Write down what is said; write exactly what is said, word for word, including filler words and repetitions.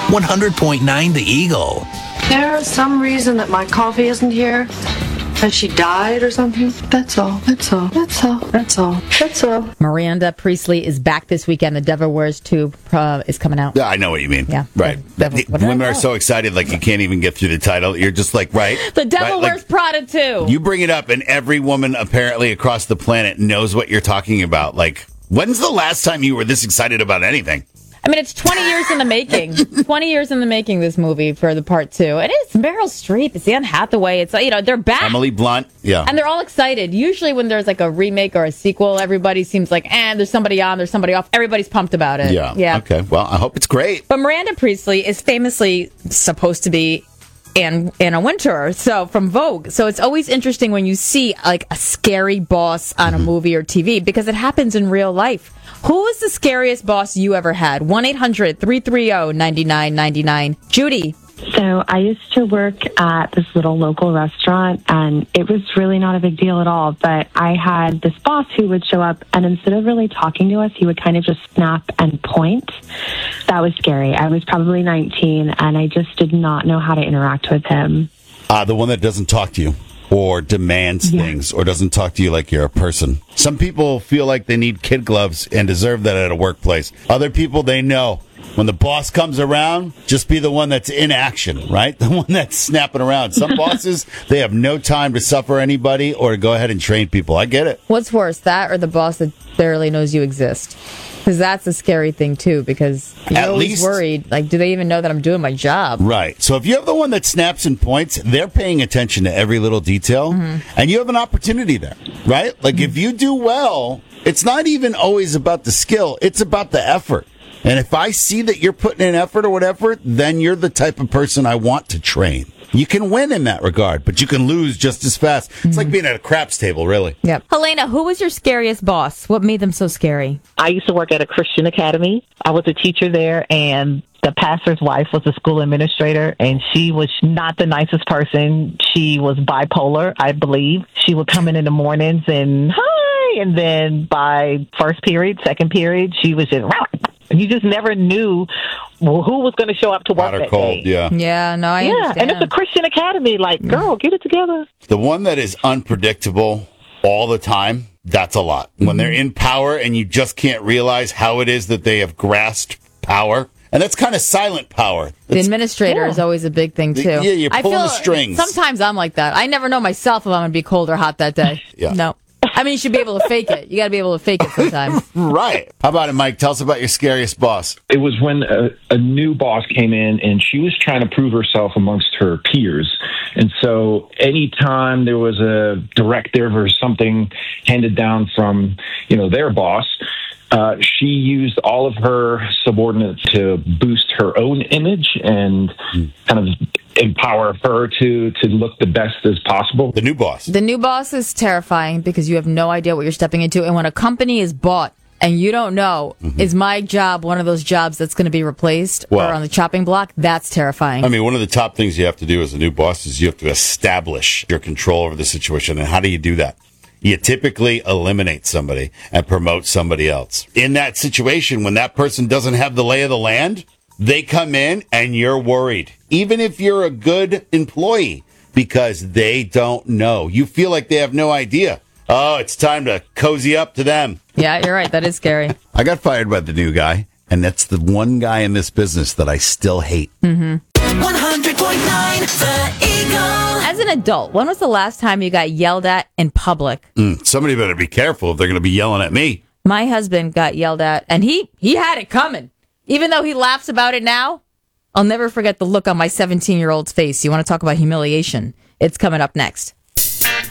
one hundred point nine The Eagle. There's some reason that my coffee isn't here. Has she died or something? That's all. That's all. That's all. That's all. That's all. Miranda Priestley is back this weekend. The Devil Wears two uh, is coming out. Yeah, I know what you mean. Yeah. Right. Devil, The, women are so excited, like you can't even get through the title. You're just like, right. The Devil right? Wears like, Prada two. You bring it up, and every woman apparently across the planet knows what you're talking about. Like, when's the last time you were this excited about anything? I mean, it's twenty years in the making. twenty years in the making, this movie, for the part two. It is Meryl Streep. It's Anne Hathaway. It's, you know, they're back. Emily Blunt. Yeah. And they're all excited. Usually when there's like a remake or a sequel, everybody seems like, eh, there's somebody on, there's somebody off. Everybody's pumped about it. Yeah. Yeah. Okay. Well, I hope it's great. But Miranda Priestley is famously supposed to be Anna, Anna Wintour, so from Vogue. So it's always interesting when you see like a scary boss on a movie or T V because it happens in real life. Who is the scariest boss you ever had? one eight hundred three three zero nine nine nine nine. Judy. So I used to work at this little local restaurant, and it was really not a big deal at all. But I had this boss who would show up, and instead of really talking to us, he would kind of just snap and point. That was scary. I was probably nineteen, and I just did not know how to interact with him. Uh, the one that doesn't talk to you or demands yeah. things or doesn't talk to you like you're a person. Some people feel like they need kid gloves and deserve that at a workplace. Other people, they know. When the boss comes around, just be the one that's in action, right? The one that's snapping around. Some bosses, they have no time to suffer anybody or to go ahead and train people. I get it. What's worse, that or the boss that barely knows you exist? Because that's a scary thing, too, because you're At always least, worried, like, do they even know that I'm doing my job? Right. So if you have the one that snaps and points, they're paying attention to every little detail, mm-hmm. and you have an opportunity there, right? Like, mm-hmm. if you do well, it's not even always about the skill. It's about the effort. And if I see that you're putting in effort or whatever, then you're the type of person I want to train. You can win in that regard, but you can lose just as fast. It's mm-hmm. like being at a craps table, really. Yep. Helena, who was your scariest boss? What made them so scary? I used to work at a Christian academy. I was a teacher there, and the pastor's wife was a school administrator, and she was not the nicest person. She was bipolar, I believe. She would come in in the mornings and, hi, and then by first period, second period, she was just, you just never knew well, who was going to show up to work Hot or that cold, day. yeah. Yeah, no, I yeah, understand. and it's a Christian academy. Like, girl, get it together. The one that is unpredictable all the time, that's a lot. When they're in power and you just can't realize how it is that they have grasped power. And that's kind of silent power. The it's, administrator yeah. is always a big thing, too. The, yeah, you're pulling I feel, the strings. Sometimes I'm like that. I never know myself if I'm going to be cold or hot that day. yeah. No. I mean, you should be able to fake it. You got to be able to fake it sometimes. Right. How about it, Mike? Tell us about your scariest boss. It was when a, a new boss came in, and she was trying to prove herself amongst her peers. And so anytime there was a directive or something handed down from, you know, their boss, Uh, she used all of her subordinates to boost her own image and kind of empower her to, to look the best as possible. The new boss. The new boss is terrifying because you have no idea what you're stepping into. And when a company is bought and you don't know, mm-hmm. is my job one of those jobs that's going to be replaced well, or on the chopping block? That's terrifying. I mean, one of the top things you have to do as a new boss is you have to establish your control over the situation. And how do you do that? You typically eliminate somebody and promote somebody else. In that situation, when that person doesn't have the lay of the land, they come in and you're worried. Even if you're a good employee, because they don't know. You feel like they have no idea. Oh, it's time to cozy up to them. Yeah, you're right. That is scary. I got fired by the new guy, and that's the one guy in this business that I still hate. Mm-hmm. one hundred point nine The Eagle. As an adult, when was the last time you got yelled at in public? Mm, somebody better be careful if they're going to be yelling at me. My husband got yelled at, and he, he had it coming. Even though he laughs about it now, I'll never forget the look on my seventeen-year-old's face. You want to talk about humiliation? It's coming up next.